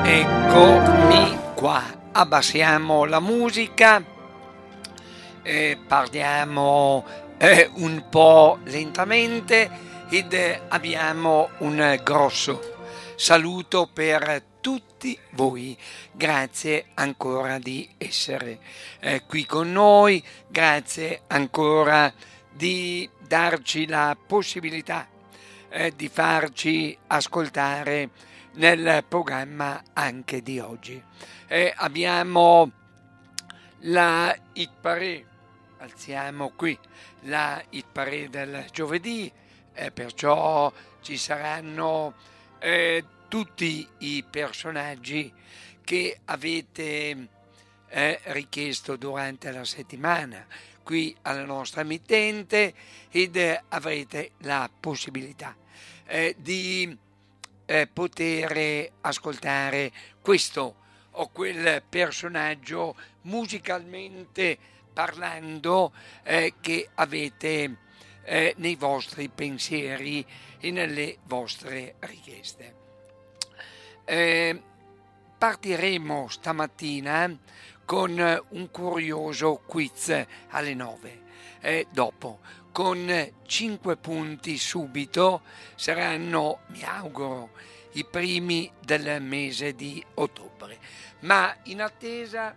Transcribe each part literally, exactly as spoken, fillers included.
Eccomi qua, abbassiamo la musica e parliamo eh, un po' lentamente ed eh, abbiamo un grosso saluto per tutti voi. Grazie ancora di essere eh, qui con noi, grazie ancora di darci la possibilità eh, di farci ascoltare nel programma anche di oggi. Eh, abbiamo la hit parade, alziamo qui la hit parade del giovedì, eh, perciò ci saranno eh, tutti i personaggi che avete eh, richiesto durante la settimana qui alla nostra emittente ed eh, avrete la possibilità eh, di eh, poter ascoltare questo o quel personaggio musicalmente parlando eh, che avete eh, nei vostri pensieri e nelle vostre richieste. Eh, partiremo stamattina con un curioso quiz alle nove. Eh, dopo, con cinque punti subito, saranno, mi auguro, i primi del mese di ottobre. Ma in attesa,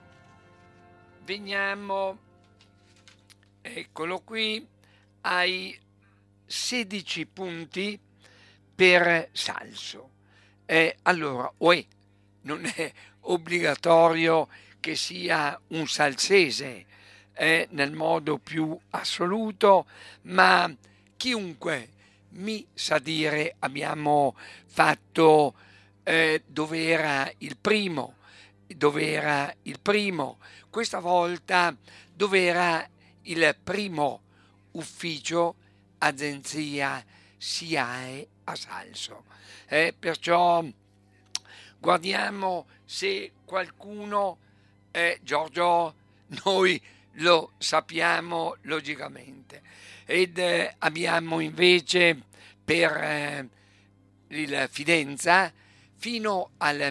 veniamo, eccolo qui, ai sedici punti per Salso. Eh, allora, uè, non è obbligatorio che sia un salsese eh, nel modo più assoluto, ma chiunque mi sa dire abbiamo fatto eh, dove era il primo, dove era il primo, questa volta dove era il primo ufficio agenzia SIAE a Salso. Eh, perciò guardiamo se qualcuno, eh, Giorgio, noi lo sappiamo logicamente, ed eh, abbiamo invece per eh, il Fidenza fino al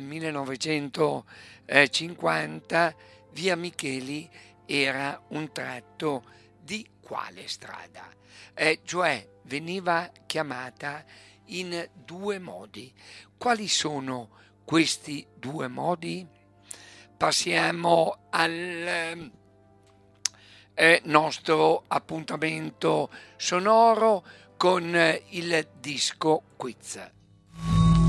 millenovecentocinquanta via Micheli era un tratto di quale strada? Eh, cioè veniva chiamata in due modi. Quali sono questi due modi? Passiamo al eh, nostro appuntamento sonoro con il disco quiz.